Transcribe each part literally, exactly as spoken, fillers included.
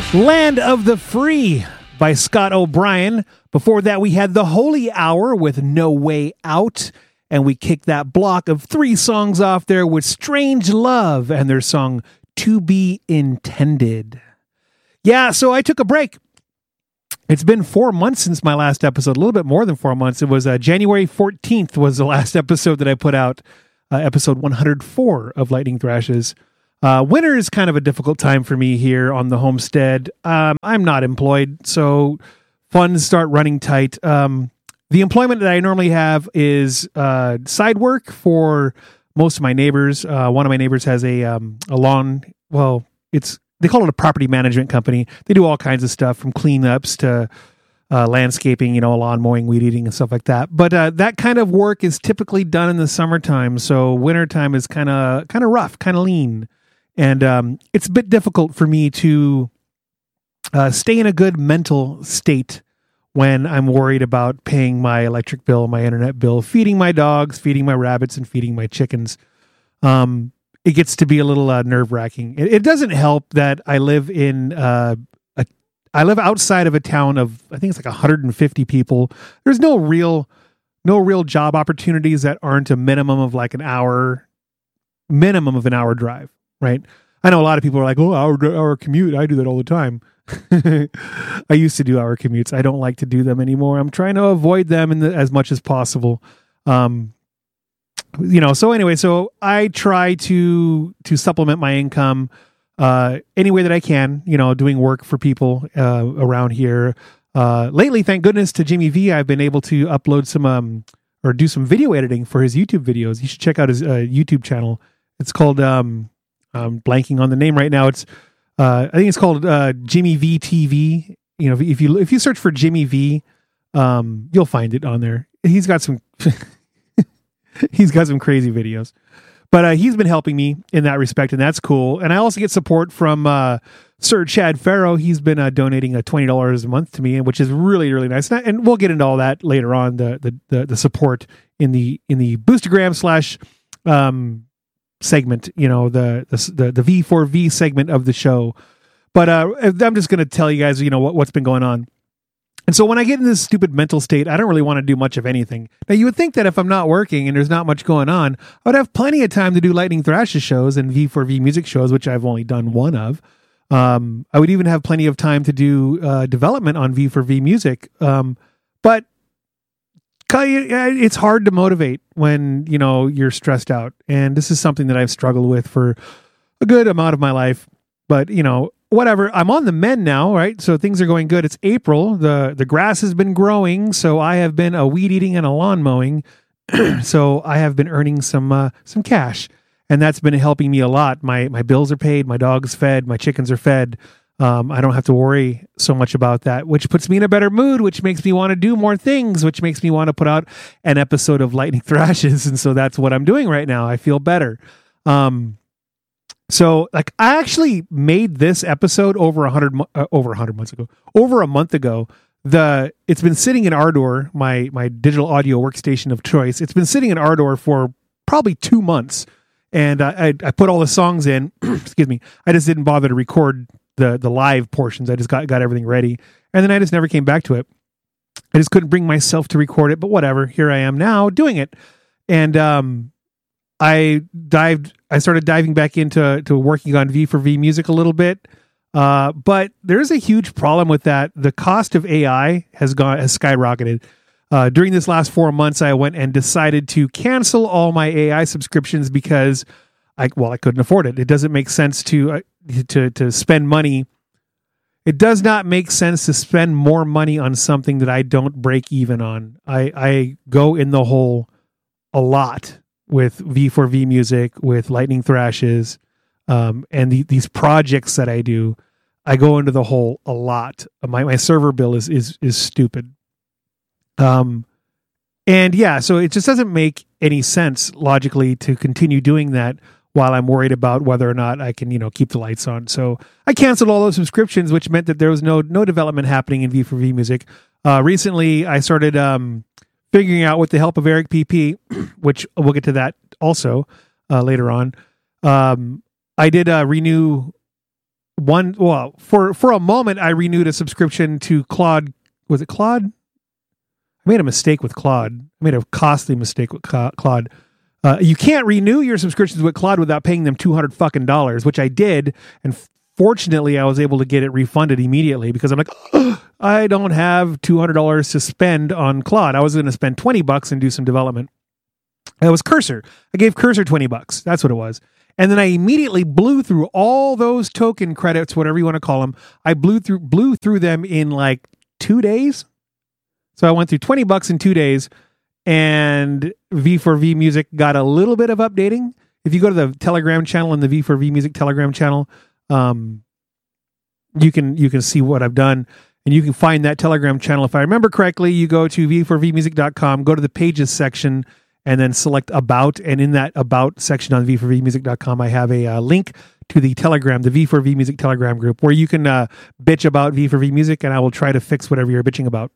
Land of the Free by Scott O'Brien. Before that, we had The Holy Hour with No Way Out. And we kicked that block of three songs off there with Strange Love and their song To Be Intended. Yeah, so I took a break. It's been four months since my last episode, a little bit more than four months. It was uh, January fourteenth was the last episode that I put out, uh, episode one hundred four of Lightning Thrashes. Uh, winter is kind of a difficult time for me here on the homestead. Um, I'm not employed, so funds start running tight. Um, the employment that I normally have is uh, side work for most of my neighbors. Uh, one of my neighbors has a um, a lawn. Well, it's they call it a property management company. They do all kinds of stuff from cleanups to uh, landscaping, you know, lawn mowing, weed eating, and stuff like that. But uh, that kind of work is typically done in the summertime, so wintertime is kind of kind of rough, kind of lean. And um, it's a bit difficult for me to uh, stay in a good mental state when I'm worried about paying my electric bill, my internet bill, feeding my dogs, feeding my rabbits, and feeding my chickens. Um, it gets to be a little uh, nerve-wracking. It, it doesn't help that I live in uh, a, I live outside of a town of, I think it's like one hundred fifty people. There's no real, no real job opportunities that aren't a minimum of like an hour, minimum of an hour drive. Right. I know a lot of people are like, oh, our, our commute. I do that all the time. I used to do hour commutes. I don't like to do them anymore. I'm trying to avoid them in the, as much as possible. Um, you know, so anyway, so I try to, to supplement my income, uh, any way that I can, you know, doing work for people, uh, around here. Uh, lately, thank goodness to Jimmy V, I've been able to upload some, um, or do some video editing for his YouTube videos. You should check out his, uh, YouTube channel. It's called, um, I'm blanking on the name right now. It's, uh, I think it's called, uh, Jimmy V T V. You know, if you, if you search for Jimmy V, um, you'll find it on there. He's got some, he's got some crazy videos, but, uh, he's been helping me in that respect, and that's cool. And I also get support from, uh, Sir Chad Farrow. He's been, uh, donating a twenty dollars a month to me, which is really, really nice. And, I, and we'll get into all that later on, the, the, the, the support in the, in the Boostergram slash, um, segment, you know, the, the the V four V segment of the show. But uh I'm just going to tell you guys, you know, what, what's been going on. And so when I get in this stupid mental state, I don't really want to do much of anything. Now, you would think that if I'm not working and there's not much going on, I would have plenty of time to do Lightning Thrashes shows and V four V music shows, which I've only done one of. Um, I would even have plenty of time to do uh, development on V four V music. Um, but it's hard to motivate when, you know, you're stressed out. And this is something that I've struggled with for a good amount of my life. But, you know, whatever. I'm on the mend now, right? So things are going good. It's April. The the grass has been growing. So I have been a weed eating and a lawn mowing. So I have been earning some uh, some cash. And that's been helping me a lot. My my bills are paid. My dog's fed. My chickens are fed. Um, I don't have to worry so much about that, which puts me in a better mood, which makes me want to do more things, which makes me want to put out an episode of Lightning Thrashes. And so that's what I'm doing right now. I feel better. Um, so like I actually made this episode over a hundred, uh, over a hundred months ago, over a month ago. The, it's been sitting in Ardor, my, my digital audio workstation of choice. It's been sitting in Ardor for probably two months. And uh, I, I put all the songs in, excuse me. I just didn't bother to record the the live portions. I just got, got everything ready. And then I just never came back to it. I just couldn't bring myself to record it, but whatever. Here I am now doing it. And um, I dived, I started diving back into to working on V four V music a little bit. Uh, but there's a huge problem with that. The cost of A I has gone, has skyrocketed. Uh, during this last four months, I went and decided to cancel all my A I subscriptions because I, well, I couldn't afford it. It doesn't make sense to, uh, to, to spend money. It does not make sense to spend more money on something that I don't break even on. I, I go in the hole a lot with V four V music, with Lightning Thrashes, um, and the, these projects that I do. I go into the hole a lot. My, my server bill is, is, is stupid. Um, and yeah, so it just doesn't make any sense logically to continue doing that while I'm worried about whether or not I can, you know, keep the lights on. So I canceled all those subscriptions, which meant that there was no, no development happening in V four V music. Uh, recently I started, um, figuring out with the help of Eric P P, which we'll get to that also, uh, later on. Um, I did, uh, renew one, well, for, for a moment, I renewed a subscription to Claude. Was it Claude? I made a mistake with Claude. I made a costly mistake with Claude. Uh, you can't renew your subscriptions with Claude without paying them two hundred fucking dollars, which I did. And fortunately, I was able to get it refunded immediately because I'm like, oh, I don't have two hundred dollars to spend on Claude. I was going to spend twenty bucks and do some development. It was Cursor. I gave Cursor twenty bucks. That's what it was. And then I immediately blew through all those token credits, whatever you want to call them. I blew through, blew through them in like two days. So I went through twenty bucks in two days. And V four V Music got a little bit of updating. If you go to the Telegram channel and the V four V Music Telegram channel, um, you can you can see what I've done, and you can find that Telegram channel. If I remember correctly, you go to v four v music dot com, go to the Pages section, and then select About. And in that About section on v four v music dot com, I have a uh, link to the Telegram, the V four V Music Telegram group, where you can uh, bitch about V four V Music, and I will try to fix whatever you're bitching about.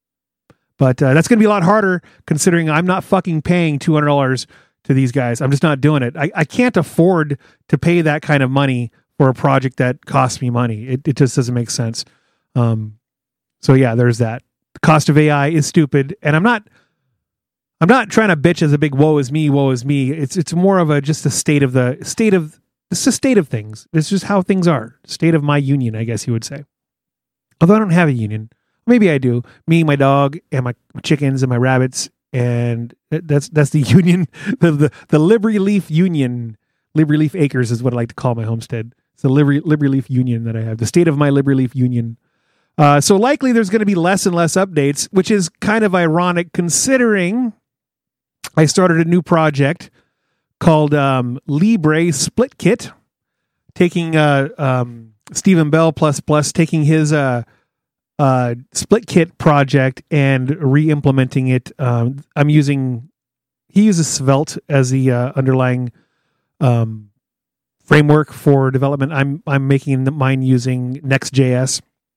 But uh, that's going to be a lot harder considering I'm not fucking paying two hundred dollars to these guys. I'm just not doing it. I, I can't afford to pay that kind of money for a project that costs me money. It, it just doesn't make sense. Um, so yeah, there's that. The cost of A I is stupid. And I'm not, I'm not trying to bitch as a big woe is me, woe is me. It's, it's more of a, just a state of the state of, it's a state of things. It's just how things are. State of my union, I guess you would say. Although I don't have a union. Maybe I do. Me, my dog, and my chickens, and my rabbits, and that's that's the union, the the, the Liberty Leaf Union. Liberty Leaf Acres is what I like to call my homestead. It's the Liberty, Liberty Leaf Union that I have. The state of my Liberty Leaf Union. Uh, so likely there's going to be less and less updates, which is kind of ironic considering I started a new project called um, Libre Split Kit, taking uh, um, Stephen Bell plus plus taking his. Uh, uh split kit project and re-implementing it. um I'm using he uses Svelte as the uh, underlying um framework for development. i'm i'm making mine using Next.js,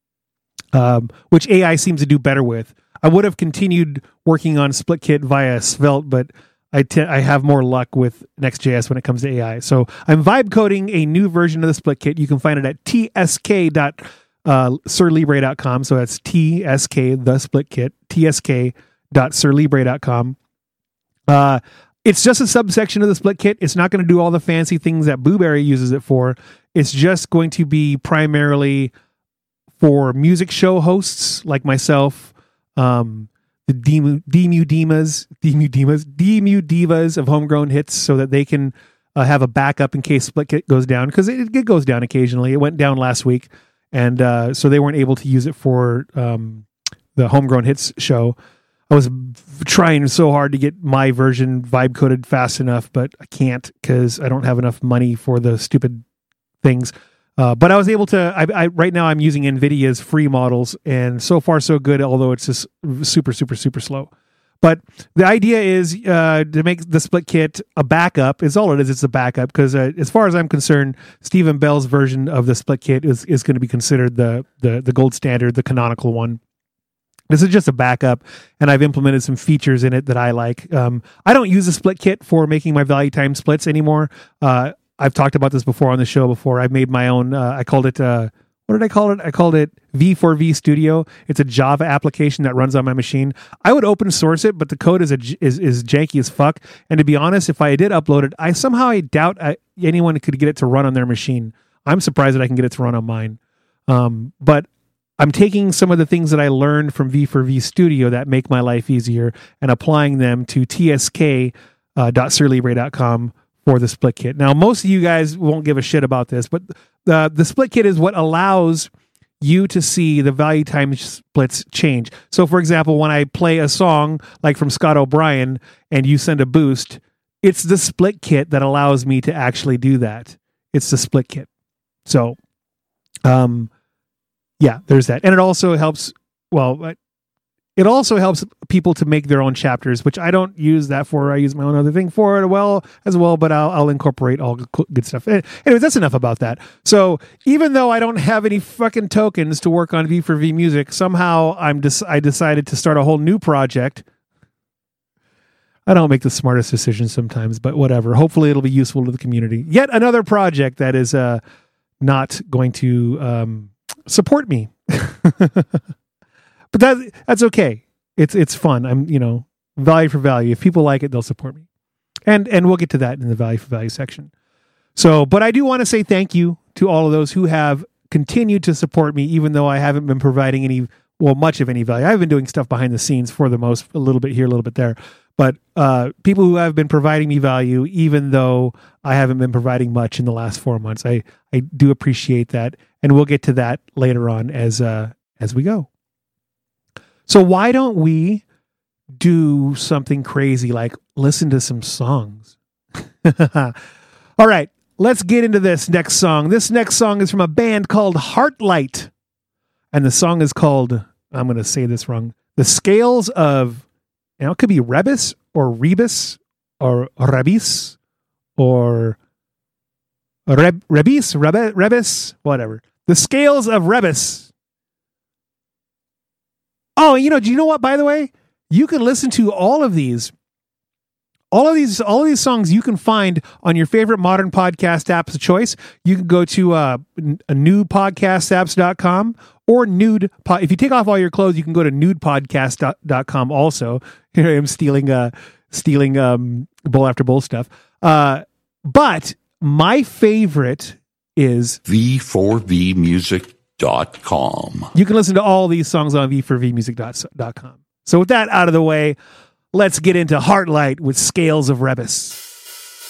um which A I seems to do better with. I would have continued working on split kit via Svelte, but I, t- I have more luck with Next.js when it comes to A I. So I'm vibe coding a new version of the split kit. You can find it at T S K dot Uh, sir libre dot com. So that's T S K, the split kit, T S K dot sir libre dot com. Uh, it's just a subsection of the split kit. It's not going to do all the fancy things that Blueberry uses it for. It's just going to be primarily for music show hosts like myself, um, the Demu, Demu Dimas, Demu Dimas, Demu Divas of Homegrown Hits, so that they can uh, have a backup in case split kit goes down, because it, it goes down occasionally. It went down last week. And uh, so they weren't able to use it for um, the Homegrown Hits show. I was trying so hard to get my version vibe coded fast enough, but I can't because I don't have enough money for the stupid things. Uh, but I was able to. I, I right now I'm using NVIDIA's free models, and so far so good. Although it's just super, super, super slow. But the idea is uh, to make the split kit a backup. Is all it is. It's a backup because, uh, as far as I'm concerned, Stephen Bell's version of the split kit is, is going to be considered the, the the gold standard, the canonical one. This is just a backup, and I've implemented some features in it that I like. Um, I don't use the split kit for making my value time splits anymore. Uh, I've talked about this before on the show before. I've made my own. Uh, I called it. Uh, What did I call it? I called it V four V Studio. It's a Java application that runs on my machine. I would open source it, but the code is a, is is janky as fuck. And to be honest, if I did upload it, I somehow I doubt I, anyone could get it to run on their machine. I'm surprised that I can get it to run on mine. Um, but I'm taking some of the things that I learned from V four V Studio that make my life easier and applying them to T S K dot sir libre dot com for the split kit. Now, most of you guys won't give a shit about this, but the the split kit is what allows you to see the value time splits change. So, for example, when I play a song like from Scott O'Brien and you send a boost, it's the split kit that allows me to actually do that. It's the split kit. So, um, yeah, there's that. And it also helps, well, it also helps people to make their own chapters, which I don't use that for. I use my own other thing for it well as well, but I'll, I'll incorporate all good stuff. Anyways, that's enough about that. So even though I don't have any fucking tokens to work on V four V Music, somehow I'm des- I decided to start a whole new project. I don't make the smartest decisions sometimes, but whatever. Hopefully it'll be useful to the community. Yet another project that is uh, not going to um, support me. But that that's okay. It's it's fun. I'm, you know, value for value. If people like it, they'll support me. And and we'll get to that in the value for value section. So, but I do want to say thank you to all of those who have continued to support me, even though I haven't been providing any, well, much of any value. I've been doing stuff behind the scenes for the most, a little bit here, a little bit there. But uh, people who have been providing me value, even though I haven't been providing much in the last four months, I, I do appreciate that. And we'll get to that later on as uh, as we go. So why don't we do something crazy like listen to some songs? All right, let's get into this next song. This next song is from a band called Heartlight. And the song is called, I'm going to say this wrong, The Scales of, you know, it could be Rebus or Rebus or Rebis or Reb, Rebis, Rebe, Rebus, whatever. The Scales of Rebus. Oh, you know, do you know what, by the way? You can listen to all of these. All of these, all of these songs you can find on your favorite modern podcast apps of choice. You can go to uh, new podcast apps dot com or nude. Po- if you take off all your clothes, you can go to nude podcast dot com also. Here I am stealing, uh, stealing um, bowl after bowl stuff. Uh, but my favorite is V four V music dot com. You can listen to all these songs on V four V music dot com. So with that out of the way, let's get into Heartlight with Scales of Rebus.